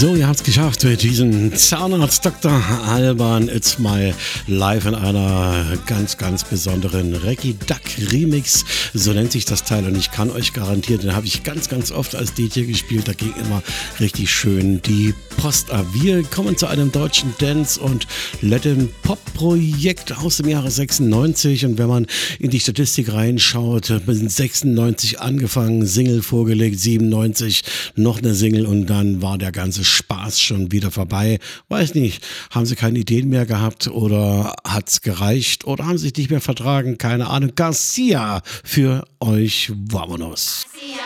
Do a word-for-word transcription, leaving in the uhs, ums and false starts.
So, ihr habt es geschafft mit diesem Zahnarzt Doktor Alban It's My Life in einer ganz, ganz besonderen Reggae Duck Remix. So nennt sich das Teil und ich kann euch garantieren, den habe ich ganz, ganz oft als D J gespielt. Da ging immer richtig schön die Post ab. Wir kommen zu einem deutschen Dance- und Latin Pop-Projekt aus dem Jahre sechsundneunzig und wenn man in die Statistik reinschaut, sind sechsundneunzig angefangen, Single vorgelegt, siebenundneunzig noch eine Single und dann war der ganze Spaß schon wieder vorbei. Weiß nicht, haben sie keine Ideen mehr gehabt oder hat's gereicht oder haben sich nicht mehr vertragen? Keine Ahnung. Garcia für euch, vamonos.